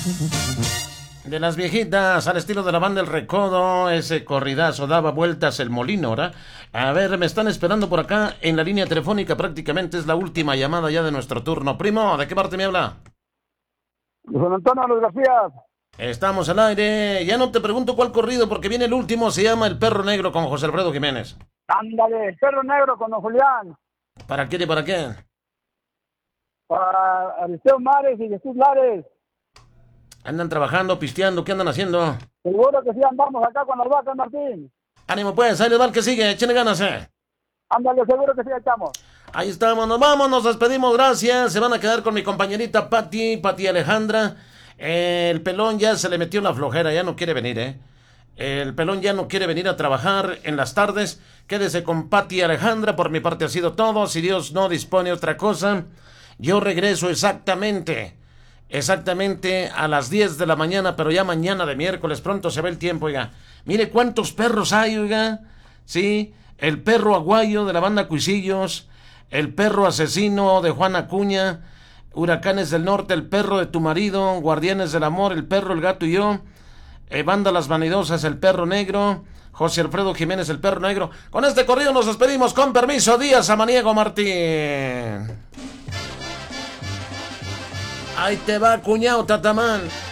De las viejitas, al estilo de la banda El Recodo, ese corridazo daba vueltas el molino, ¿verdad? A ver, me están esperando por acá en la línea telefónica, prácticamente es la última llamada ya de nuestro turno. Primo, ¿de qué parte me habla? Juan Antonio Los García. Estamos al aire, ya no te pregunto cuál corrido porque viene el último, se llama El Perro Negro con José Alfredo Jiménez. Ándale, Perro Negro con don Julián. ¿Para qué y para qué? Para Aristeo Mares y Jesús Lares. ¿Andan trabajando, pisteando? ¿Qué andan haciendo? Seguro que sí andamos acá con las vacas, Martín. Ánimo pues, ahí les va el que sigue, échenle ganas, Ándale, seguro que sí echamos. Ahí estamos, nos vamos, nos despedimos, gracias. Se van a quedar con mi compañerita Pati Alejandra. El pelón ya se le metió la flojera, ya no quiere venir, El pelón ya no quiere venir a trabajar en las tardes. Quédese con Pati Alejandra, por mi parte ha sido todo. Si Dios no dispone otra cosa, yo regreso exactamente a las 10 de la mañana, pero ya mañana de miércoles, pronto se ve el tiempo, oiga. Mire cuántos perros hay, oiga. Sí, el perro aguayo de la banda Cuisillos, el perro asesino de Juan Acuña, Huracanes del Norte, el perro de tu marido, Guardianes del Amor, el perro, el gato y yo, Banda Las Vanidosas, el perro negro, José Alfredo Jiménez, el perro negro. Con este corrido nos despedimos, con permiso, Díaz Samaniego Martín. Ahí te va, cuñado Tatamán.